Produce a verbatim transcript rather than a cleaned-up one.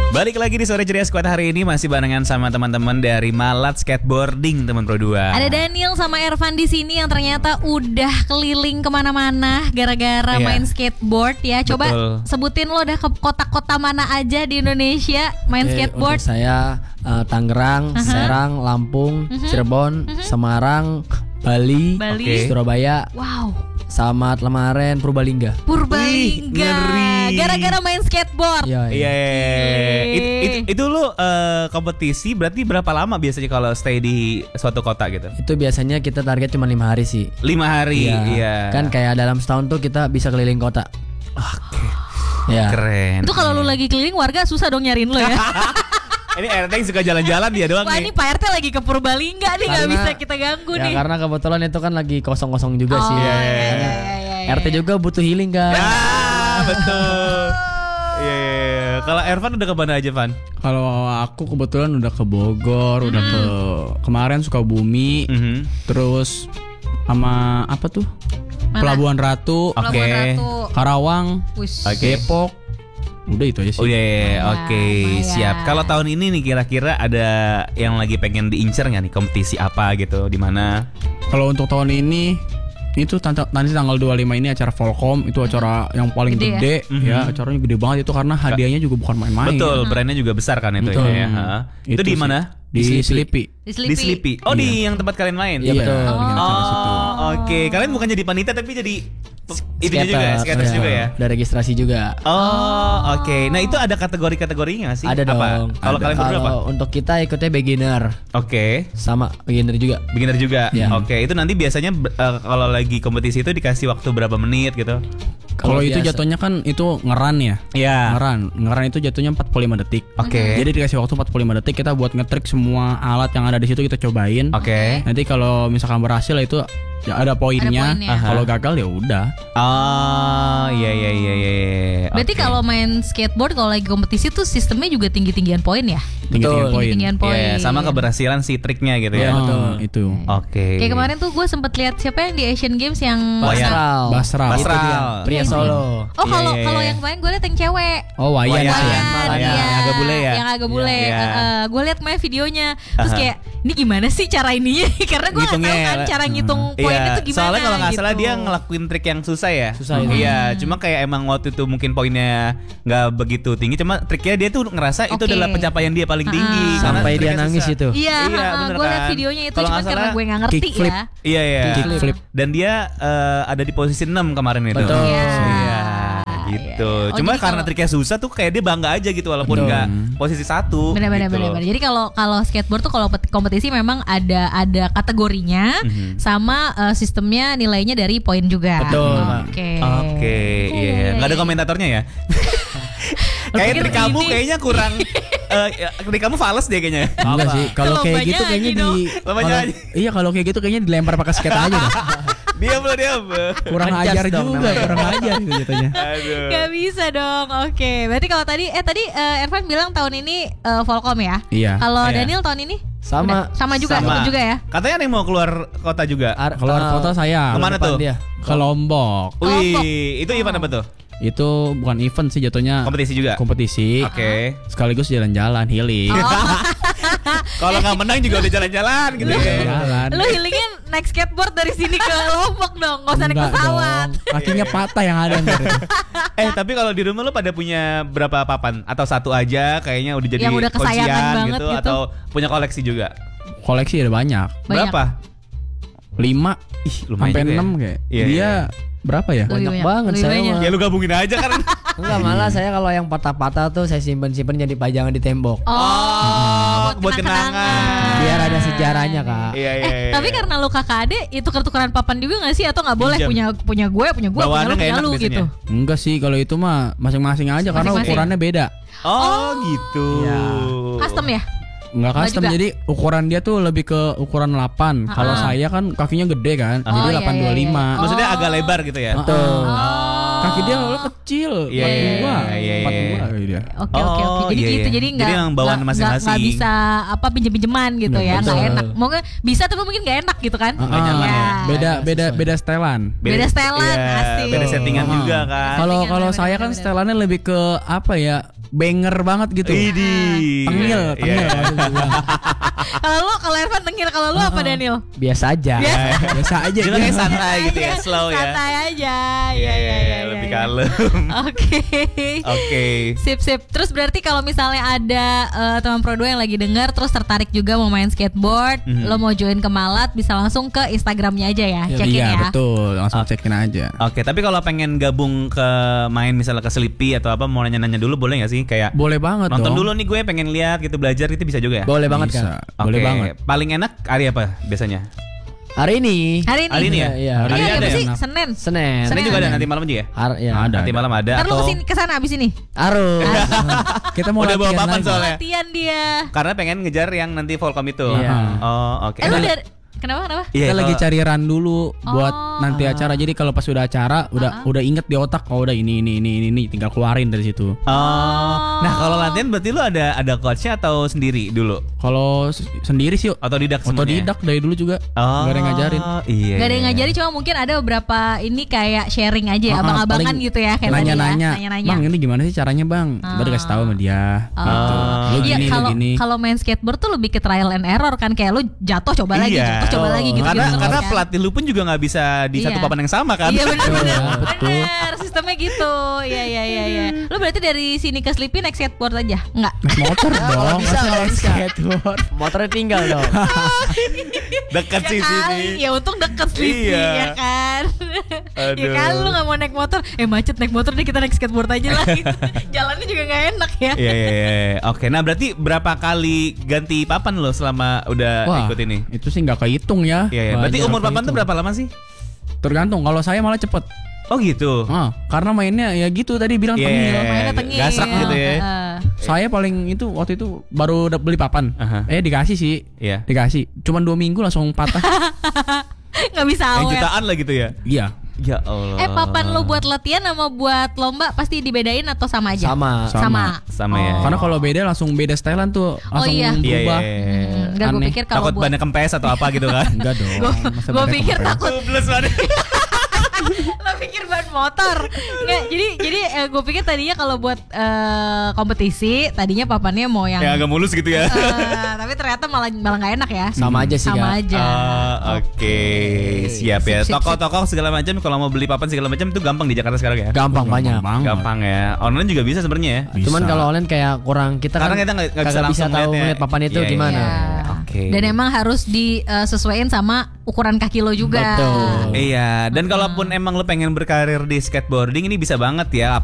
Balik lagi di Sore Ceria Squad hari ini masih barengan sama teman-teman dari Malat Skateboarding teman Pro dua. Ada Daniel sama Ervan di sini yang ternyata udah keliling kemana-mana gara-gara Iya. main skateboard ya. Coba Betul. sebutin lo udah ke kota-kota mana aja di Indonesia main Oke, skateboard. untuk saya uh, Tangerang, Aha. Serang, Lampung, Mhm. Cirebon, Semarang, Bali, Bali. Oke. Surabaya, Wow, sama Lemaren, Purbalingga. Purbalingga. Wih, ngeri. Gara-gara main skateboard. Iya, Iya, Gile. It, it, itu lu eh, kompetisi berarti berapa lama biasanya kalau stay di suatu kota gitu? Itu biasanya kita target cuma lima hari sih. Lima hari, iya. Kan kayak dalam setahun tuh kita bisa keliling kota. Oke, Ya. keren. Itu kalau lu lagi keliling warga susah dong nyariin lo ya. Ini R T yang suka jalan-jalan dia doang Wah nih. ini Pak R T lagi ke Purbalingga nih, nggak Karena- bisa kita ganggu Ya nih. karena kebetulan itu kan lagi kosong-kosong juga Oh, sih. iya, iya, iya, iya. iya, iya, R T iya. juga butuh healing kan. Ah, betul. Iya, iya, iya. Kalau Ervan udah ke mana aja, Van? Kalau aku kebetulan udah ke Bogor, udah ke kemarin Sukabumi, Mhm. terus sama apa tuh? Mana? Pelabuhan Ratu, Oke. Pelabuhan Ratu. Karawang, Wis. Oke. Depok. Udah itu aja sih. Oh iya, iya, iya. Lumayan, Oke, lumayan. siap. Kalau tahun ini nih kira-kira ada yang lagi pengen diincer nggak nih kompetisi apa gitu di mana? Kalau untuk tahun ini itu tante- nanti tanggal dua puluh lima ini acara Volcom, itu acara yang paling Gede ya? gede, Mhm. ya, acaranya gede banget itu karena hadiahnya juga bukan main-main. Betul, brandnya juga besar kan itu Betul. ya. Ha. Itu, di sih. mana? Di Di Sleepy. Di Di Sleepy. Oh, di yang tempat kalian main. Iya, betul. dengan acara situ. Oh, oke. Kalian bukan jadi panitia tapi jadi itu juga ya, Skater, skaters ya. juga ya. Ada registrasi juga. Oh, oke. Nah, itu ada kategori-kategorinya nggak sih? Ada Apa? dong. Kalau Ada. kalian berdua apa? Kalau untuk kita ikutnya beginner, Oke. sama beginner juga. Beginner juga. Iya. Oke, itu nanti biasanya eh, kalau lagi kompetisi itu dikasih waktu berapa menit gitu? Kalau itu biasa- jatuhnya kan itu ngeran ya. Iya. Ngeran, ngeran itu jatuhnya empat puluh lima detik. Oke. Jadi dikasih waktu empat puluh lima detik kita buat ngetrik semua alat yang ada di situ kita cobain. Oke. Nanti kalau misalkan berhasil itu ya ada poinnya. Ada poinnya. Aha. Kalau gagal ya udah. Oh, iya iya iya iya. Berarti Oke. kalau main skateboard kalau lagi kompetisi tuh sistemnya juga tinggi-tinggian poin ya? Tinggi-tinggian Betul. poin. Tinggi-tinggian poin. Iya, sama keberhasilan si triknya gitu ya. Iya, Ah, betul. itu. Oke. Kayak kemarin tuh gue sempet lihat siapa yang di Asian Games yang Wayan. Basral. Basral. Itu dia. Basral. Pria Iya, solo. Oh Iya, kalau iya, kalau iya. yang kemarin gue liat yang cewek. Oh, Wayan. Wayan. itu ya. Wayan, Wayan, iya. yang agak bule ya? Yang agak bule. Iya. gue liat main videonya. Terus Aha. kayak ini gimana sih cara ininya? Karena gue nggak tahu Ngitungnya kan ya. cara ngitung poinnya Iya, tuh gimana. soalnya kalau nggak salah gitu. dia ngelakuin trik yang susah ya. Susah itu. Iya, cuma kayak emang waktu itu mungkin poinnya nggak begitu tinggi. Cuma triknya dia tuh ngerasa itu Oke. adalah pencapaian dia paling tinggi. Ah. karena Sampai dia triknya nangis susah. itu. Iya, Iya, bener gue liat kan? videonya itu Kalau cuma nggak karena salah, gue nggak ngerti kickflip. ya. Iya iya. Kickflip. Dan dia eh, ada di posisi enam kemarin itu. Betul. Iya. Iya, gitu. Iya. Oh, Cuma jadi karena kalau- triknya susah tuh kayak dia bangga aja gitu walaupun Betul. nggak posisi satu. Benar-benar gitu loh. benar-benar. Jadi kalau kalau skateboard tuh kalau pet- kompetisi memang ada ada kategorinya Mhm. sama eh, sistemnya nilainya dari poin juga. Betul, Kak. Oke. Oke, iya. Nggak ada komentatornya ya? Kayak pikir trik kamu ini. kayaknya kurang. eh ya, trik kamu fals deh kayaknya. Enggak sih, kalau kayak Lombanya gitu kayaknya aja dong. di Lombanya kalau- aja. Iya, kalau kayak gitu kayaknya dilempar pakai skate aja dah. Diam loh diam. Kurang Ngecas ajar dong juga, namanya. kurang ajar itu jatuhnya. Aduh. Gak bisa dong. Oke. Berarti kalau tadi eh tadi eh, Ervan bilang tahun ini eh, Volcom ya. Iya. Kalau Iya. Daniel tahun ini Sama. Udah, sama juga Sama. ikut juga ya. Katanya ada yang mau keluar kota juga. Ar- Keluar eh, kota saya. Kemana depan tuh? Dia. Ke Lombok. Kelompok. Wih, itu event apa tuh? Itu bukan event sih jatuhnya. Kompetisi juga. Kompetisi. Oke. Sekaligus jalan-jalan, healing. Kalau nggak menang juga udah jalan-jalan gitu ya. Jalan. Lu healingnya naik skateboard dari sini ke Lombok dong. Gak usah naik Enggak pesawat. dong. Kakinya patah yang ada ntar itu. Eh tapi kalau di rumah lu pada punya berapa papan? Atau satu aja kayaknya udah jadi Yang udah kesayangan kuncian banget gitu, gitu. atau punya koleksi juga? Koleksi ada banyak. Banyak. Berapa? Lima Ih, lumayan sampai juga ya. enam kayak. Iya, Dia iya. berapa ya? Lebih Banyak banget lebih saya banyak. mah. Ya lu gabungin aja kan. Enggak, malah saya kalau yang patah-patah tuh saya simpen-simpen jadi pajangan di tembok. Oh, buat kenang-kenangan. Biar ada sejarahnya, Kak. Iya iya. Eh, iya. tapi karena lu kakak adik itu tukeran papan juga gak sih atau nggak boleh Pinjam. punya punya gue punya gue punya Bawaannya lu nggak punya enak lu biasanya. gitu. Enggak sih, kalau itu mah masing-masing aja karena Masing-masing. ukurannya beda. Oh, gitu. Iya. Custom ya? Enggak Nggak custom, juga. jadi ukuran dia tuh lebih ke ukuran delapan. Ah. Kalau saya kan kakinya gede kan, Oh, jadi iya, delapan dua lima. iya, iya. Maksudnya Oh. agak lebar gitu ya. Betul. Oh. Kaki dia lo kecil, Iya, empat iya, dua, iya, iya, empat iya. dua kayak dia. Oke oke oke. Oh, Jadi iya, gitu. iya. Jadi Jadi nggak yang bawaan nggak- nggak- masing-masing. nggak bisa apa pinjem-pinjeman gitu ya. Nggak Betul. enak. Mungkin bisa tapi mungkin nggak enak gitu kan? Ah, Nggak nyaman ya. Beda Iya, beda sesuai. beda setelan. Beda setelan, iya, asik. Beda settingan Ah. juga kan. Kalau Settingan, kalau bener, saya bener, kan bener. setelannya lebih ke apa ya? banger banget gitu. Idi. Tengil, Iya, tengil. iya. Kalau lu kalau Ervan tengil, kalau lu apa Daniel? Biasa aja. Biasa aja. Dia kayak santai gitu ya, slow ya. Santai aja. Iya, Iya iya iya. lebih iya. kalem. Oke. Oke. Sip sip. Terus berarti kalau misalnya ada eh, teman Pro dua yang lagi dengar terus tertarik juga mau main skateboard, Mhm. lo mau join ke Malat bisa langsung ke Instagramnya aja ya, cekin Iya, ya. betul. Langsung cekin aja. Oke, tapi kalau pengen gabung ke main misalnya ke Sleepy atau apa mau nanya-nanya dulu boleh nggak sih? Kayak Boleh banget nonton dong. dulu nih gue pengen lihat gitu belajar gitu bisa juga ya? Boleh banget Bisa. kan. Boleh Oke, banget. Paling enak hari apa biasanya? Hari ini. Hari ini. Hari ini ya? Iya, Hari Iya, ini apa ada ya? sih? enak. Senin. Senin. Senin juga ada nanti malam juga ya? Har ya. Ada. Nanti malam ada Ntar lu atau kesini kesana abis ini. Harus. Kita mau Udah bawa latihan papan lagi. soalnya. Latihan dia. karena pengen ngejar yang nanti Volcom itu. Iya. Oh, oke. Eh lu Nah, dari kenapa kenapa? iya, Kita lagi kalau- cari run dulu buat Oh. nanti acara. Jadi kalau pas udah acara udah udah inget di otak, oh udah ini ini ini ini, ini. tinggal keluarin dari situ. Oh. Nah, kalau latihan berarti lu ada ada coachnya atau sendiri dulu? Kalau s- sendiri sih Otodidak semuanya? otodidak dari dulu juga. Oh. Gak ada yang ngajarin. Iya. Gak ada yang ngajarin, cuma mungkin ada beberapa ini kayak sharing aja ya, Ah, ah, abang-abangan paling gitu ya kayak tadi ya. Nanya-nanya. Nanya-nanya. Bang, ini gimana sih caranya, Bang? Baru kasih tahu sama dia. Oh. Gitu. Lu Iya, gini, lu kalau gini. kalau main skateboard tuh lebih ke trial and error kan, kayak lu jatuh coba lagi, Iya. jatuh coba lagi gitu. Karena gitu karena kan. pelatih lu pun juga nggak bisa di satu Iya. papan yang sama kan? Iya benar-benar, Betul. benar sistemnya gitu. Iya iya iya iya. Lu berarti dari sini ke Sleepy naik skateboard aja? Enggak. Naik motor kalau dong, bisa, masa kalau naik bisa. skateboard. Motornya tinggal dong. Dekat Ya sih kali, sini. ya untung deket Sleepy Iya. ya kan. Ya Aduh. kan lu gak mau naik motor, eh macet naik motor deh kita naik skateboard aja lah. Gitu. Jalannya juga gak enak ya. Iya iya iya. Oke, nah berarti berapa kali ganti papan lo selama udah Wah, ikut ini? itu sih nggak kehitung ya. Iya iya. Berarti Banyak umur papan tuh kehitung. berapa lama sih? Tergantung. Kalau saya malah cepet. Oh gitu. Ah, karena mainnya ya gitu tadi bilang Iya. tengil. Mainnya tengil. Gasrak gitu ya. Heeh. Saya paling itu waktu itu baru udah beli papan. Aha. Eh dikasih sih. Iya. Dikasih. Cuman dua minggu langsung patah. Nggak bisa Yang awet. jutaan lah gitu ya? Iya. Ya Allah. Eh papan lu buat latihan sama buat lomba pasti dibedain atau sama aja? Sama. Sama. Sama ya. Karena kalau beda langsung beda stylean tuh langsung iya. Iya iya. berubah. iya. Hmm, Enggak, gue Aneh. pikir kalau Takut buat bannya kempes atau apa gitu kan? Enggak dong. Masa Gue beda pikir kempes. takut. Plus banget. Lo pikir ban motor. Nggak, jadi jadi eh, gue pikir tadinya kalau buat eh, kompetisi tadinya papannya mau yang Yang agak mulus gitu ya. eh, tapi ternyata malah malah nggak enak ya. Sama aja sih, Sama Kak. aja. Ah, Oke, siap ya. Sip, sip, Toko-toko segala macam kalau mau beli papan segala macam itu gampang di Jakarta sekarang ya. Gampang banyak. banget. Gampang ya. Online juga bisa sebenarnya ya. Bisa. Cuman kalau online kayak kurang kita Karena kan kita nggak- nggak bisa kagak bisa langsung tahu ngeliatnya. ngeliat papan itu Iya, iya. gimana. Iya. Oke. Dan emang harus disesuaikan sama ukuran kaki lo juga. Betul. Iya, dan kalaupun emang lo pengen berkarir di skateboarding ini bisa banget ya.